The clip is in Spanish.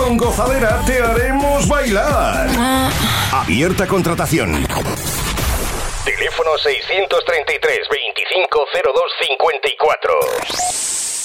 Con Gozadera te haremos bailar. Abierta contratación. Teléfono 633 250254.